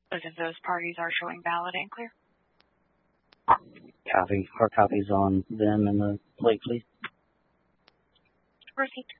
Both of those parties are showing valid and clear. Copy. Hard copies on them and the plate, please. Receipt.